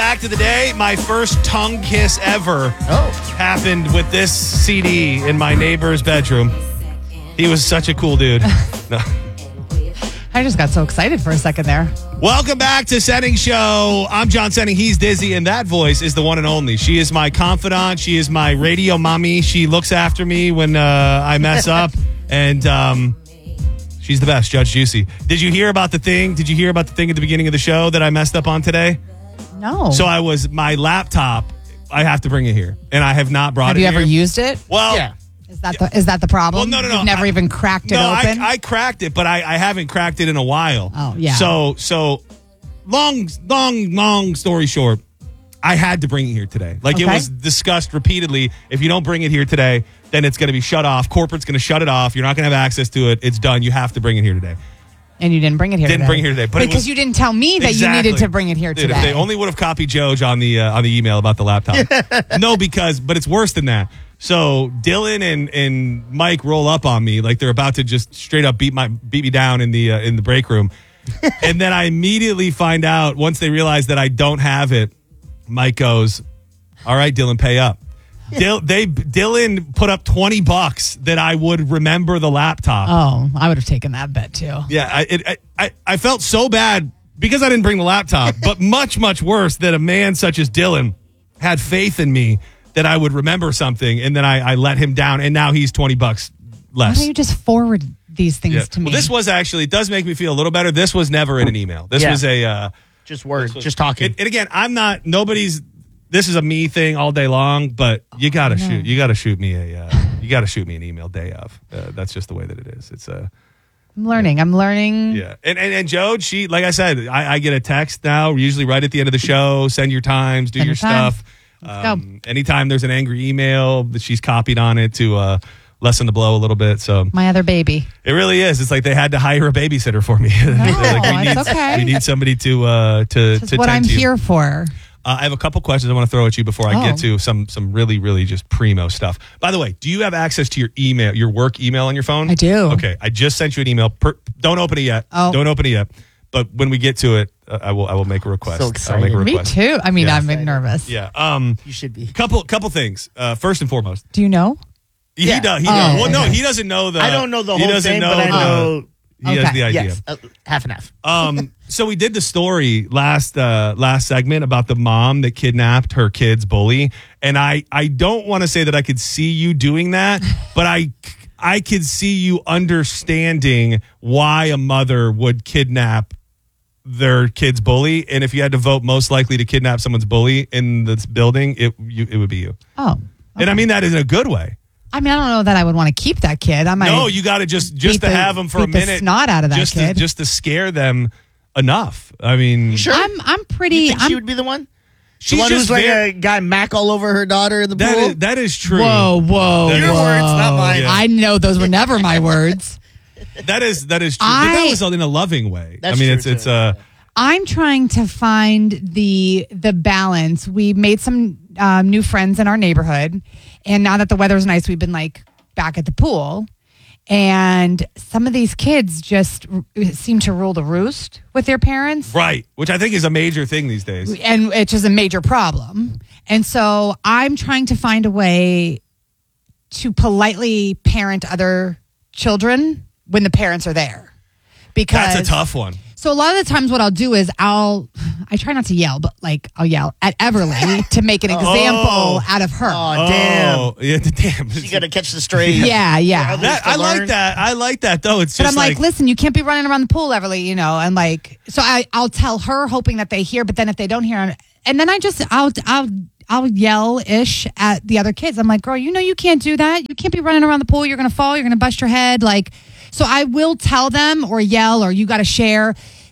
fact of the day, my first tongue kiss ever happened with this CD in my neighbor's bedroom. He was such a cool dude. No. I just got so excited for a second there. Welcome back to Setting Show. I'm John Setting. He's Dizzy, and that voice is the one and only. She is my confidant. She is my radio mommy. She looks after me when I mess up, and she's the best, Judge Juicy. Did you hear about the thing? Did you hear about the thing at the beginning of the show that I messed up on today? No. So my laptop, I have to bring it here, and I have not brought Have it you here. ever used it? Well, Yeah. Is that the problem? Well, no. You've never even cracked it open? I cracked it, but I haven't cracked it in a while. Oh, yeah. So long story short, I had to bring it here today. Like, it was discussed repeatedly. If you don't bring it here today, then it's going to be shut off. Corporate's going to shut it off. You're not going to have access to it. It's done. You have to bring it here today. And you didn't bring it here Didn't today. bring it here today. But because you didn't tell me that you needed to bring it here Dude, today. if they only would have copied Joj on the email about the laptop. No, but it's worse than that. So Dylan and Mike roll up on me like they're about to just straight up beat me down in the break room. And then I immediately find out, once they realize that I don't have it, Mike goes, "All right, Dylan, pay up." Dylan put up $20 that I would remember the laptop. Oh, I would have taken that bet too. Yeah, I felt so bad because I didn't bring the laptop, but much, much worse that a man such as Dylan had faith in me that I would remember something, and then I let him down, and now he's $20 less. Why don't you just forward these things to me? Well, this was actually, it does make me feel a little better. This was never in an email. This was a... just words, just talking. And again, this is a me thing all day long, but you got to shoot. You got to shoot me an email day of. That's just the way that it is. It's I'm learning. Yeah. And Joe, she, like I said, I get a text now, usually right at the end of the show, send your times, do your stuff. Let's go. Anytime there's an angry email that she's copied on it to lessen the blow a little bit. So My other baby. it really is. It's like they had to hire a babysitter for me. It's okay. We need somebody to That's what I'm tend to you. here for. I have a couple questions I want to throw at you before I get to some really, really just primo stuff. By the way, do you have access to your email, your work email on your phone? I do. Okay, I just sent you an email. Don't open it yet. Oh. Don't open it yet. But when we get to it, I will make a request. So I'll make a excited. Me request. too. I mean, Yeah. I'm nervous. Yeah. You should be. Couple things. First and foremost, Do you know? he Yeah. does. He Oh. does. Well, no, he doesn't know the. I don't know the he whole doesn't thing, know but I know. He has the idea. Yes, half and half. So we did the story last segment about the mom that kidnapped her kid's bully, and I don't want to say that I could see you doing that, but I could see you understanding why a mother would kidnap their kid's bully, and if you had to vote most likely to kidnap someone's bully in this building, it would be you. Oh. And I mean that in a good way. I mean, I don't know that I would want to keep that kid. No, you got to just to have them for a beat the minute, snot out of that kid. just to scare them enough. I mean, Sure. I'm pretty. You think she would be the one? she's The one just who's like very- a guy Mac all over her daughter in the pool? that is true. Whoa. That Your is- words, not mine. Yeah. I know those were never my words. That is true. But that was in a loving way. That's I mean, true, it's too. I'm trying to find the balance. We made some new friends in our neighborhood, and now that the weather's nice, we've been like back at the pool. And some of these kids just seem to rule the roost with their parents. right, which I think is a major thing these days. And it's just a major problem. And so I'm trying to find a way to politely parent other children when the parents are there. Because That's a tough one. so a lot of the times what I'll do is I try not to yell, but like I'll yell at Everly to make an example out of her. Oh, damn. Oh, yeah, damn. You got to catch the stray. Yeah. I like that. I like that though. It's But just I'm like, listen, you can't be running around the pool, Everly, and like, so I'll tell her hoping that they hear, but then if they don't hear, and then I'll yell-ish at the other kids. I'm like, girl, you can't do that. You can't be running around the pool. You're going to fall. You're going to bust your head. Like, so I will tell them or yell or you got to share.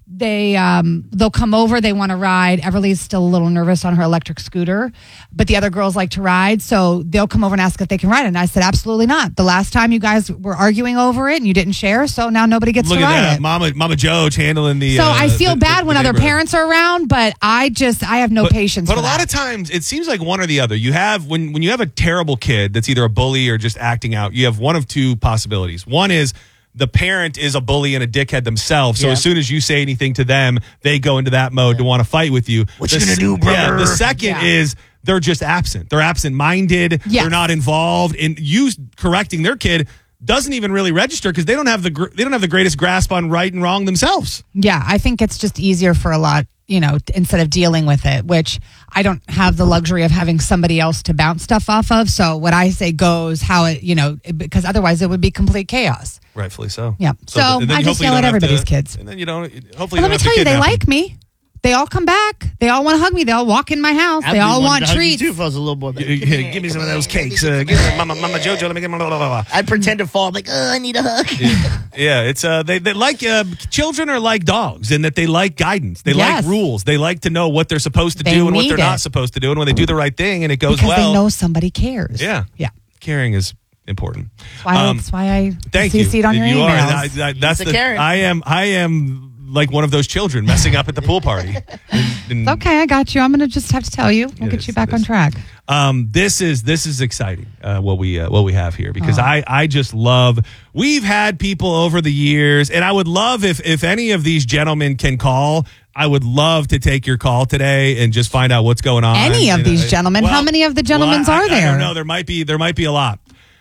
They'll come over. They want to ride. Everly's still a little nervous on her electric scooter, but the other girls like to ride. So they'll come over and ask if they can ride it. And I said, absolutely not. The last time you guys were arguing over it and you didn't share. So now nobody gets look to at ride that, it. Mama Joe handling the. So I feel bad when other neighborhood. parents are around, but I have no patience But for a lot that. of times it seems like one or the other. You have when you have a terrible kid that's either a bully or just acting out, you have one of two possibilities. One is the parent is a bully and a dickhead themselves. So Yeah. as soon as you say anything to them, they go into that mode to want to fight with you. What you gonna do, brother? The second is they're just absent. They're absent-minded. Yes. They're not involved. And you correcting their kid doesn't even really register because they don't have the greatest grasp on right and wrong themselves. Yeah, I think it's just easier for a lot, instead of dealing with it, which I don't have the luxury of having somebody else to bounce stuff off of. So what I say goes how it, because otherwise it would be complete chaos. Rightfully so. Yeah. So and then I just hopefully yell you at don't have everybody's to- kids. And then you don't. Hopefully, But let you don't me have tell to you, they kidnap like them. me. They all come back. They all want to hug me. They all walk in my house. They all want treats. Too, if I was a little boy. Give me some of those cakes. Give me Mama Jojo. Let me get blah, blah, blah, blah. I'd pretend to fall. I'm like, I need a hug. Yeah, it's they like children are like dogs in that they like guidance. They Yes. like rules. They like to know what they're supposed to They do and what need they're it. not supposed to do. And when they do the right thing and it goes Because well, they know somebody cares. yeah, Yeah. caring is important. That's why I Thank see you. a seat on your you emails. are. That's He's a Karen. I am like one of those children messing up at the pool party. And- Okay, I got you. I'm going to just have to tell you. We'll It get is, you back it on is. track. This is exciting what we have here because Oh. I just love. We've had people over the years, and I would love if any of these gentlemen can call. I would love to take your call today and just find out what's going on. Any of these gentlemen? How many of the gentlemen's are I there? don't know. There might be a lot.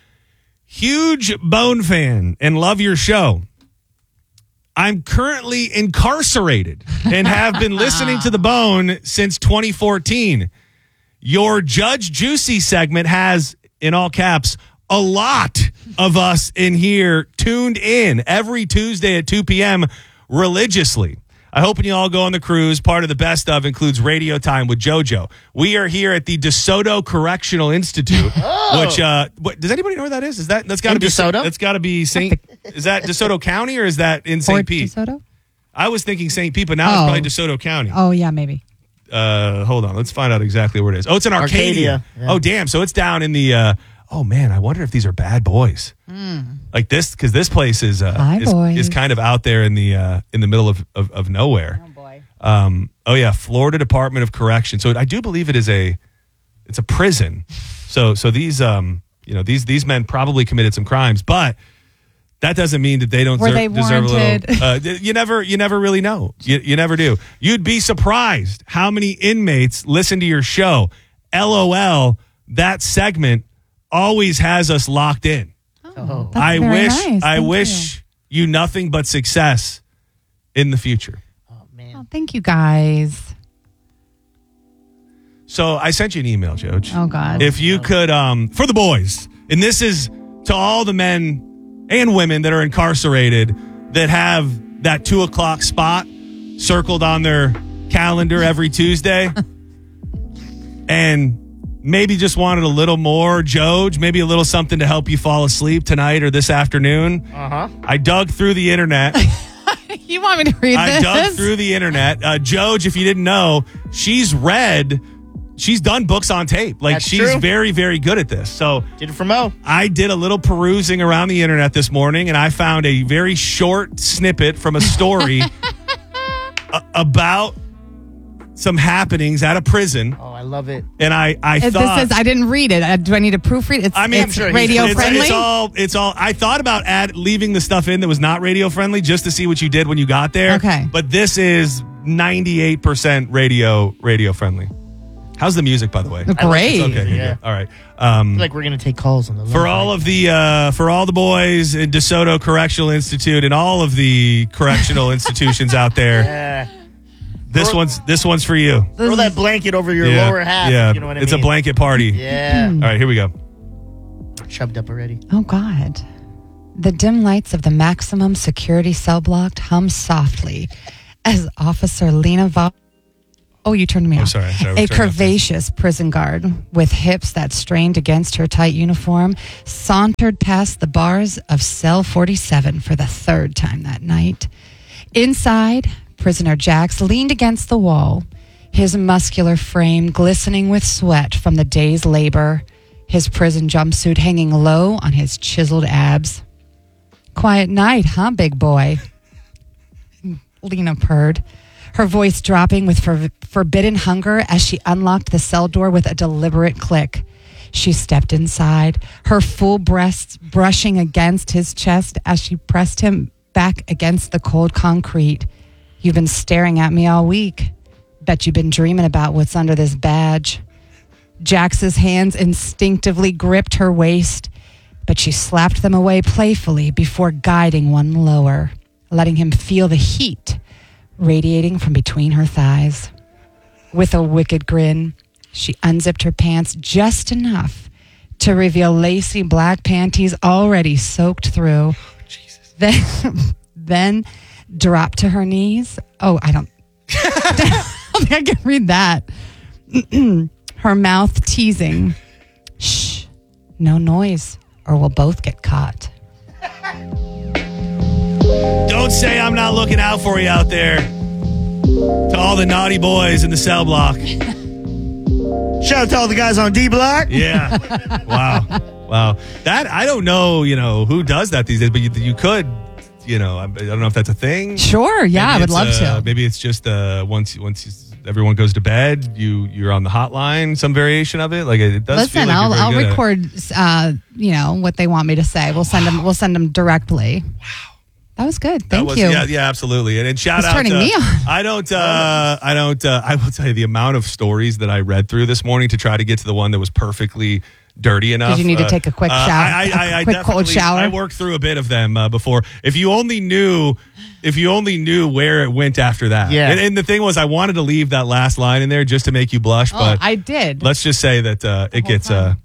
Huge Bone fan and love your show. I'm currently incarcerated and have been listening to The Bone since 2014. Your Judge Juicy segment has, in all caps, a lot of us in here tuned in every Tuesday at 2 p.m. religiously. I hope when you all go on the cruise, part of the best of includes radio time with JoJo. We are here at the DeSoto Correctional Institute, which does anybody know where that is? That's got to In be DeSoto? That's got to be St. Is that DeSoto County or is that in Fort St. Pete? DeSoto? I was thinking St. Pete, but now it's Oh. probably DeSoto County. Oh, yeah, maybe. Hold on, let's find out exactly where it is. Oh, it's in Arcadia. Arcadia, yeah. Oh, damn. So it's down in the. Oh man, I wonder if these are bad boys. Like this, because this place is boys. kind of out there in the middle of nowhere. Oh, boy. Oh yeah, Florida Department of Correction. So I do believe it's a prison. So these these men probably committed some crimes, but that doesn't mean that they don't Were they deserve a warranted? little. You never really know. You never do. You'd be surprised how many inmates listen to your show. LOL. That segment always has us locked in. Oh. That's I very wish nice. I Thank wish you nothing but success in the future. Oh, man. Oh, thank you, guys. So I sent you an email, Joj. Oh, God. If you could, for the boys, and this is to all the men and women that are incarcerated that have that 2:00 spot circled on their calendar every Tuesday, and maybe just wanted a little more, Joj, maybe a little something to help you fall asleep tonight or this afternoon. I dug through the internet. You want me to read I this? dug through the internet. Joj, if you didn't know, she's done books on tape. Like That's she's true. very, very good at this. So Did it for Mo. I did a little perusing around the internet this morning and I found a very short snippet from a story about some happenings at a prison. Oh, I love it. And I thought This is, I didn't read it. Do I need to proofread? It's, I mean, it's sure, radio it's, friendly. It's all. I thought about leaving the stuff in that was not radio friendly just to see what you did when you got there. Okay. But this is 98% radio friendly. How's the music, by the way? Great. It's okay. Yeah. All right. I feel like we're going to take calls on the For all of the boys in DeSoto Correctional Institute and all of the correctional institutions out there, Yeah. this one's for you. Throw that blanket over your Yeah. lower half. Yeah. If you know what I mean. It's a blanket party. Yeah. All right, here we go. Chubbed up already. Oh, God. The dim lights of the maximum security cell block hum softly as Officer Lena Oh, you turned me off. Sorry. A curvaceous prison guard with hips that strained against her tight uniform sauntered past the bars of cell 47 for the third time that night. Inside, prisoner Jax leaned against the wall, his muscular frame glistening with sweat from the day's labor, his prison jumpsuit hanging low on his chiseled abs. Quiet night, huh, big boy? Lena purred, her voice dropping with forbidden hunger as she unlocked the cell door with a deliberate click. She stepped inside, her full breasts brushing against his chest as she pressed him back against the cold concrete. You've been staring at me all week. Bet you've been dreaming about what's under this badge. Jax's hands instinctively gripped her waist, but she slapped them away playfully before guiding one lower, letting him feel the heat radiating from between her thighs. With a wicked grin, she unzipped her pants just enough to reveal lacy black panties already soaked through. Jesus. Then dropped to her knees. Oh, I don't think I can read that. Her mouth teasing. Shh, no noise, or we'll both get caught. Don't say I'm not looking out for you out there. To all the naughty boys in the cell block. Shout out to all the guys on D Block. Yeah. Wow. That, I don't know, who does that these days, but you could, I don't know if that's a thing. Sure, yeah, Maybe I would love to. Maybe it's just once everyone goes to bed, you're on the hotline, some variation of it. Like it does. Listen, feel like I'll you're very good record, what they want me to say. We'll send them directly. Wow. That was good. Thank you. Yeah, absolutely. And shout It's out turning me on. I will tell you the amount of stories that I read through this morning to try to get to the one that was perfectly dirty enough. Did you need to take a quick shower? I quick cold shower? I worked through a bit of them before. If you only knew where it went after that. Yeah. And the thing was, I wanted to leave that last line in there just to make you blush, but I did. let's just say that it gets time.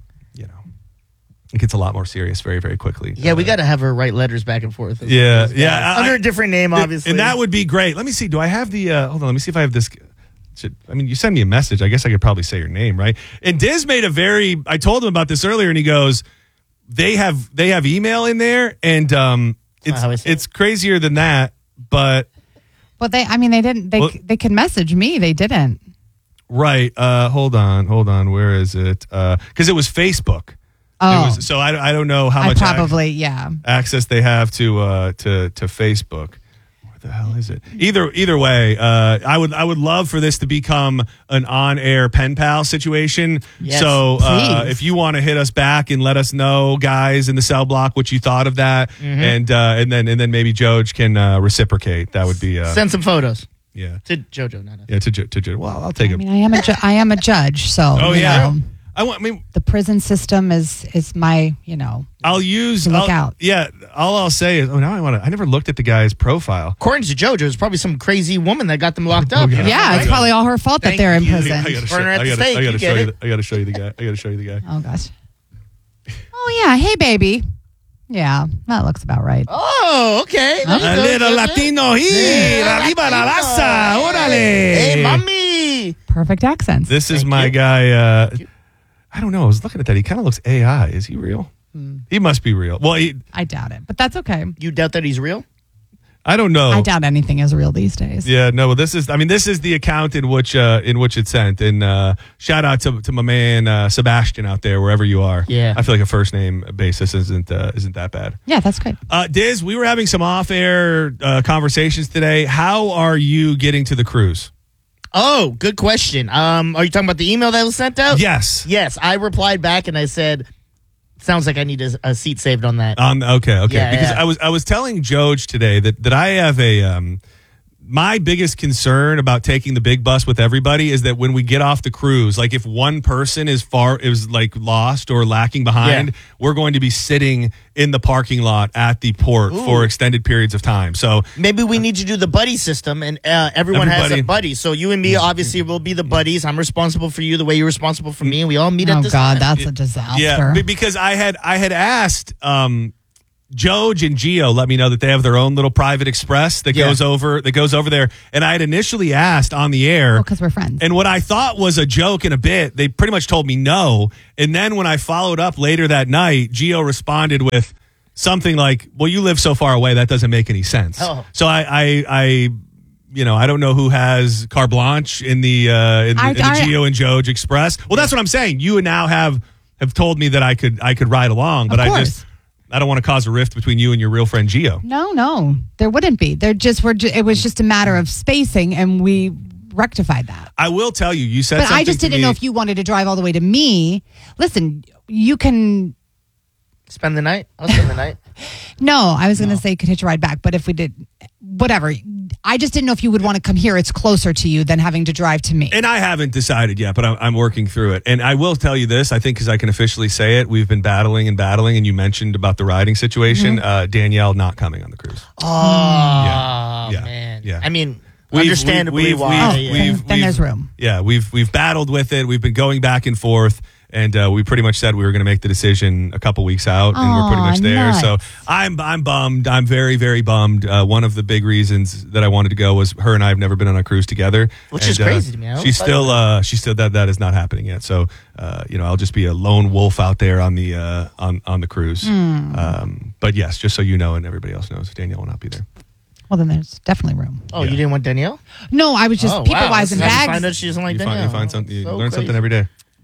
it gets a lot more serious very, very quickly. Yeah, we got to have her write letters back and forth. Yeah. Under a different name, obviously. And that would be great. Let me see. Do I have the? Hold on. Let me see if I have this. You send me a message. I guess I could probably say your name, right? And Diz made a very. I told him about this earlier, and he goes, "They have email in there, and it's crazier than that." But they didn't. They could message me. They didn't. Right. Hold on. Where is it? Because it was Facebook. Oh, So I don't know how much access they have to Facebook. Where the hell is it? Either way, I would love for this to become an on-air pen pal situation. Yes, so please. if you want to hit us back and let us know, guys in the cell block, what you thought of that, and then maybe Joj can reciprocate. That would be send some photos. Yeah, to JoJo, not us. yeah, to Joj. Well, I'll take it. I am a judge, so Oh yeah. know, the prison system is my I'll look out. Yeah, all I'll say is, I never looked at the guy's profile. According to JoJo, it's probably some crazy woman that got them locked up. yeah. Yeah, it's probably all her fault that Thank they're in you. prison. I gotta Burn her at the I stake, gotta you show get you. it. I gotta show you the guy. Oh gosh. Oh yeah, hey baby. Yeah, that looks about right. Oh, okay. There you A go, little JoJo. Latino here. Arriba la raza. Órale. Hey, mommy. Perfect accents. This is Thank my you. guy. I don't know. I was looking at that. He kind of looks AI. Is he real? He must be real. Well, I doubt it, but that's okay. You doubt that he's real? I don't know. I doubt anything is real these days. Yeah, no. Well, this is the account in which it's sent. And shout out to my man Sebastian out there, wherever you are. Yeah. I feel like a first name basis isn't that bad. Yeah, that's great. Diz, we were having some off air conversations today. How are you getting to the cruise? Oh, good question. Are you talking about the email that was sent out? Yes. Yes, I replied back and I said, sounds like I need a seat saved on that. Okay. Yeah, because yeah. I was telling Joj today that I have a my biggest concern about taking the big bus with everybody is that when we get off the cruise, like if one person is like lost or lacking behind, we're going to be sitting in the parking lot at the port for extended periods of time. So maybe we need to do the buddy system, and everyone has Everybody. a buddy. So you and me obviously will be the buddies. I'm responsible for you the way you're responsible for me, and we all meet Oh at this God, time. that's a disaster. yeah, because I had asked Joj and Gio let me know that they have their own little private express that goes over there, and I had initially asked on the air because we're friends. and what I thought was a joke and a bit, they pretty much told me no. And then when I followed up later that night, Gio responded with something like, "Well, you live so far away, that doesn't make any sense." Oh. So I don't know who has carte blanche in the Gio and Joj Express. Well, that's what I'm saying. You now have told me that I could ride along, but Of I course. I don't want to cause a rift between you and your real friend Gio. No, there wouldn't be. It was just a matter of spacing, and we're rectified that. I will tell you, you said But something I just to didn't me. know if you wanted to drive all the way to me. Listen, you can. Spend the night? I'll spend the night. No, I was going to say you could hitch a ride back, but if we did, whatever. I just didn't know if you would want to come here. It's closer to you than having to drive to me. And I haven't decided yet, but I'm working through it. And I will tell you this, I think, because I can officially say it, we've been battling, and you mentioned about the riding situation. Danielle not coming on the cruise. Oh, Yeah. man. Yeah. I mean, understandably why. Then there's room. Yeah, we've battled with it. We've been going back and forth. And we pretty much said we were going to make the decision a couple weeks out, and we're pretty much there. Nice. So I'm bummed. I'm very, very bummed. One of the big reasons that I wanted to go was her and I have never been on a cruise together, which is crazy to me. She's still that is not happening yet. So I'll just be a lone wolf out there on the on the cruise. But yes, just so you know and everybody else knows, Danielle will not be there. Well, then there's definitely room. Oh, you didn't want Danielle? No, I was just people-wise and bags. Find out she doesn't like Danielle. You find something. You So learn crazy. something every day.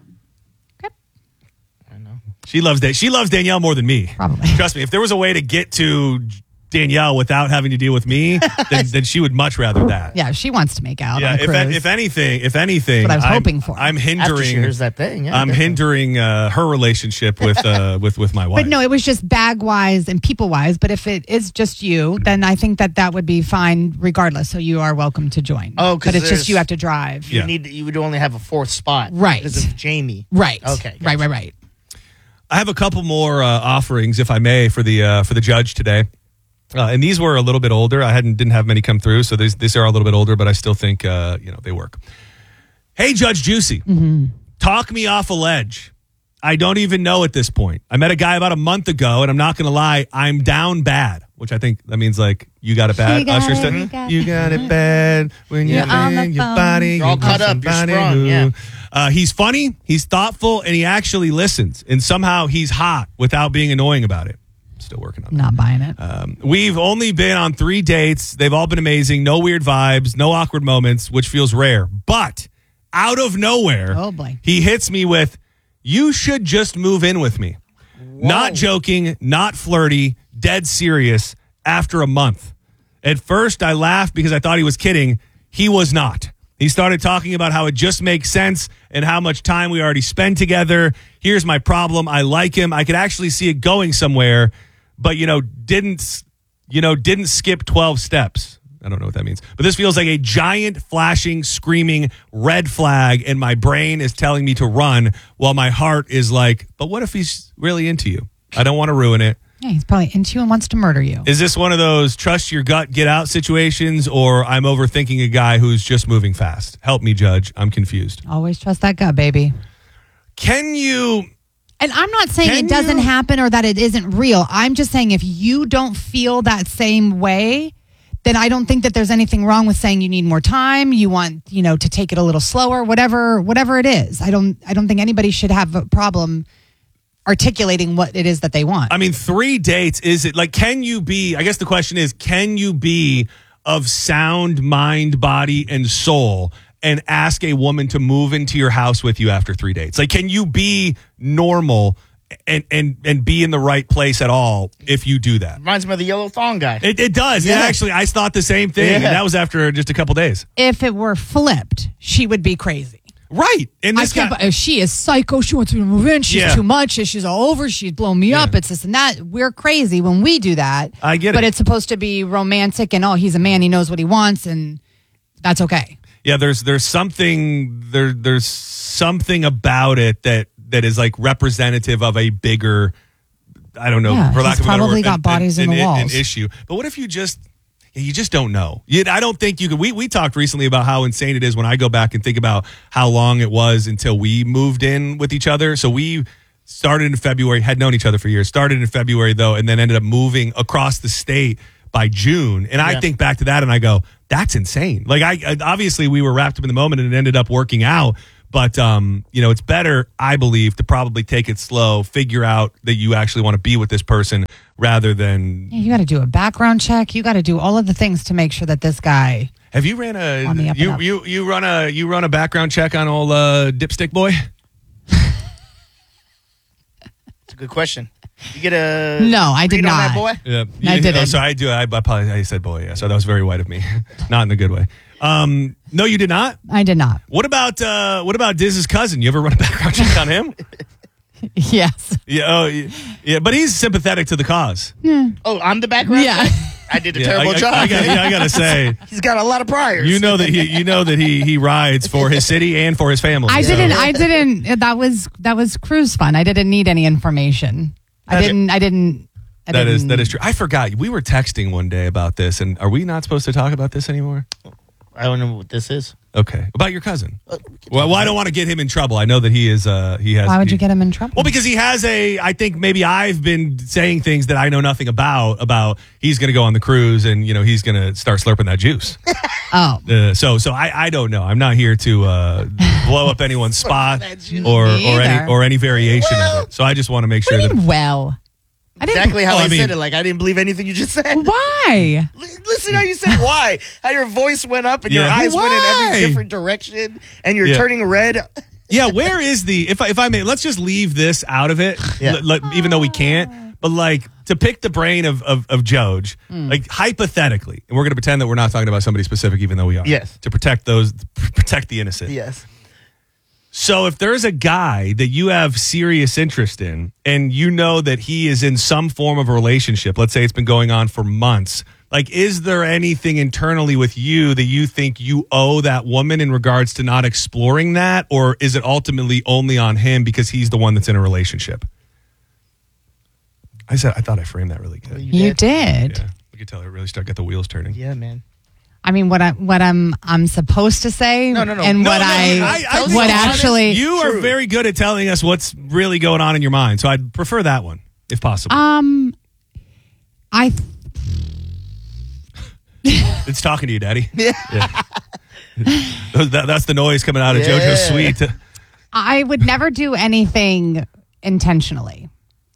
I know. She loves Danielle more than me. Probably. Trust me, if there was a way to get to Danielle without having to deal with me, then she would much rather that. Yeah, she wants to make out Yeah, on the cruise. if anything, what I was hoping for. I'm After she hindering. hears that thing, yeah, I'm definitely. hindering her relationship with my wife. But no, it was just bag-wise and people-wise. But if it is just you, then I think that would be fine regardless. So you are welcome to join. Oh, 'cause but it's just there's- you have to drive. Yeah. You would only have a fourth spot, Right. Because of Jamie, Right. Okay, Right. I have a couple more offerings, if I may, for the judge today. And these were a little bit older. I didn't have many come through, so these are a little bit older, but I still think they work. Hey, Judge Juicy, talk me off a ledge. I don't even know at this point. I met a guy about a month ago, and I'm not going to lie, I'm down bad, which I think that means like you got it bad. She got Usher it, said, you got you it. got it bad when you're on the in your phone. body. You're all caught up. You're sprung, yeah. He's funny, he's thoughtful, and he actually listens. And somehow he's hot without being annoying about it. Still working on that. Not buying it. We've only been on 3 dates. They've all been amazing. No weird vibes, no awkward moments, which feels rare. But out of nowhere, Oh, boy. he hits me with, you should just move in with me. Not joking, not flirty, dead serious after a month. At first, I laughed because I thought he was kidding. He was not. He started talking about how it just makes sense and how much time we already spend together. Here's my problem. I like him. I could actually see it going somewhere, but didn't skip 12 steps. I don't know what that means. But this feels like a giant, flashing, screaming red flag, and my brain is telling me to run while my heart is like, but what if he's really into you? I don't want to ruin it. Yeah, he's probably into you and wants to murder you. Is this one of those trust your gut, get out situations, or I'm overthinking a guy who's just moving fast? Help me, Judge. I'm confused. Always trust that gut, baby. Can you... And I'm not saying Can it doesn't you- happen or that it isn't real. I'm just saying if you don't feel that same way, then I don't think that there's anything wrong with saying you need more time. You want, to take it a little slower, whatever it is. I don't think anybody should have a problem articulating what it is that they want. I mean, 3 dates, is it like, can you be, I guess the question is, can you be of sound mind, body, and soul and ask a woman to move into your house with you after 3 dates? Like, can you be normal and be in the right place at all if you do that? Reminds me of the yellow thong guy. It does. Yeah. It actually, I thought the same thing, Yeah. and that was after just a couple days. If it were flipped, she would be crazy. Right. And this guy, She is psycho. She wants me to move in. She's Yeah. too much. She's all over. She's blown me up. It's this and that. We're crazy when we do that. I get it. But it's supposed to be romantic and, he's a man. He knows what he wants, and that's okay. yeah, there's something there's something about it that is like representative of a bigger, I don't know, Yeah, for lack he's of a better probably word, got bodies in the an walls. issue. But what if you just don't know? I don't think you could. We talked recently about how insane it is when I go back and think about how long it was until we moved in with each other. So we started in February, had known each other for years, started in February though, and then ended up moving across the state by June. And I think back to that and I go, that's insane. Like I obviously we were wrapped up in the moment and it ended up working out. But, it's better, I believe, to probably take it slow, figure out that you actually want to be with this person rather than... Yeah, you got to do a background check. You got to do all of the things to make sure that this guy. Have you ran a... On the up and up. You run a background check on old Dipstick Boy? It's a good question. You get a No, I did read on not. that boy? Yeah. I didn't. So I do. I said boy, yeah. So that was very white of me. Not in a good way. No, you did not. I did not. What about Diz's cousin? You ever run a background check on him? Yes. Yeah, yeah, but he's sympathetic to the cause. Oh, I'm the background. Yeah. check? I did a terrible job. I gotta say, He's got a lot of priors. you know that he rides for his city and for his family. I so- didn't. That was cruise fun. I didn't need any information. I didn't. That is true. I forgot. We were texting one day about this, and are we not supposed to talk about this anymore? I don't know what this is. Okay, about your cousin. Well, I don't want to get him in trouble. I know that he is. He has. Why would you get him in trouble? Well, because he has I think maybe I've been saying things that I know nothing about he's going to go on the cruise and he's going to start slurping that juice. Oh. So I don't know. I'm not here to blow up anyone's spot or any variation of it. So I just want to make sure that. Well, I didn't. Exactly how Oh, I I mean- said it. Like, I didn't believe anything you just said. Why? Listen how you said why. How your voice went up and your Yeah. eyes went in Why? every different direction and you're Yeah. turning red. Yeah, where is the if I may, let's just leave this out of it, Yeah. even though we can't. But like to pick the brain of Joj, like hypothetically, and we're going to pretend that we're not talking about somebody specific, even though we are. Yes. To protect the innocent. Yes. So if there's a guy that you have serious interest in and you know that he is in some form of a relationship, let's say it's been going on for months, like is there anything internally with you that you think you owe that woman in regards to not exploring that? Or is it ultimately only on him because he's the one that's in a relationship? I thought I framed that really good. You did. Yeah. You could tell it really got the wheels turning. Yeah, man. I mean, what I'm supposed to say, No. and No, what no, I I- what honest, actually, You are True. very good at telling us what's really going on in your mind. So I'd prefer that one, if possible. I It's talking to you, Daddy. Yeah. That's the noise coming out of Yeah. JoJo's suite. I would never do anything intentionally.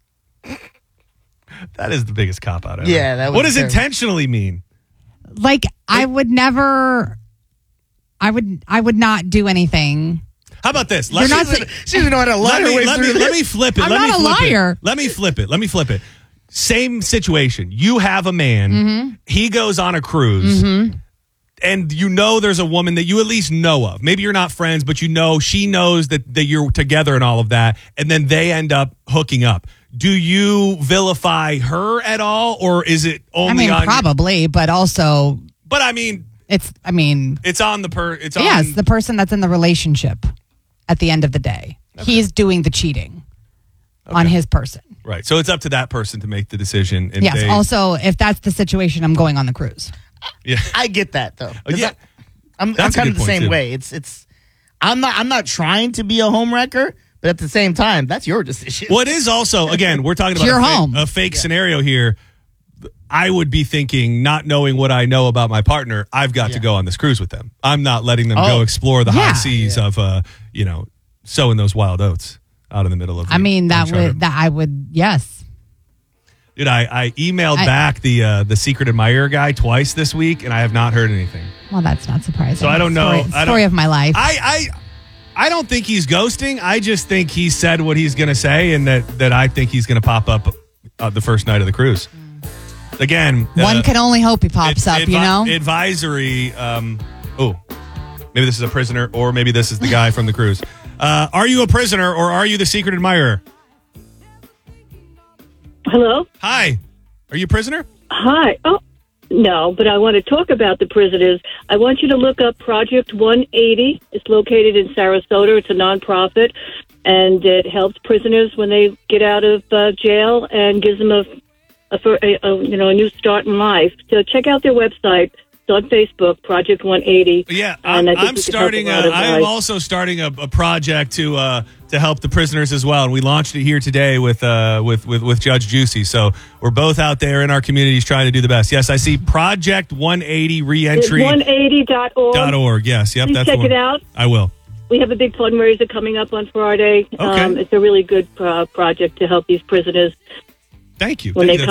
That is the biggest cop out ever. Yeah, that was What does terrible. intentionally mean? Like I would never. I would not do anything. How about this? You're not She doesn't know how to lie her way through let this. me flip it. I'm Let me not a flip it. liar. Let me flip it. Same situation. You have a man. Mm-hmm. He goes on a cruise. And you know there's a woman that you at least know of. Maybe you're not friends, but you know she knows that you're together and all of that. And then they end up hooking up. Do you vilify her at all? Or is it I only mean, on... probably, but also But I mean... it's. I mean, It's on the It's on. yes, the person that's in the relationship. At the end of the day, he's doing the cheating on his person. Right. So it's up to that person to make the decision. And Yes. they- Also, if that's the situation, I'm going on the cruise. Yeah. I get that though. 'Cause Yeah. I'm That's a kind good of the point, same too. way. It's I'm not trying to be a home wrecker, but at the same time, that's your decision. Well, it is also, again, we're talking about Your home. a fake scenario here. I would be thinking, not knowing what I know about my partner, I've got to go on this cruise with them. I'm not letting them go Oh. explore the high Yeah. seas of, sowing those wild oats out in the middle of the I mean, uncharted. I would, yes. Dude, I emailed back the secret admirer guy twice this week, and I have not heard anything. Well, that's not surprising. So I don't know. Story of my life. I don't think he's ghosting. I just think he said what he's going to say, and that I think he's going to pop up the first night of the cruise. Again, One can only hope he pops up, you know? Advisory. Maybe this is a prisoner, or maybe this is the guy from the cruise. Are you a prisoner, or are you the secret admirer? Hello? Hi. Are you a prisoner? Hi. Oh, no, but I want to talk about the prisoners. I want you to look up Project 180. It's located in Sarasota. It's a nonprofit, and it helps prisoners when they get out of jail and gives them a new start in life. So check out their website. It's on Facebook, Project 180. Yeah, And I think I'm you could help starting. a lot of I am guys. also starting a project to help the prisoners as well, and we launched it here today with Judge Juicy. So we're both out there in our communities trying to do the best. Yes, I see Project 180 Reentry. 180.org. Yes, yep, Please that's check the one. it out. I will. We have a big fundraiser coming up on Friday. Okay. It's a really good project to help these prisoners Thank you. when Thank they you.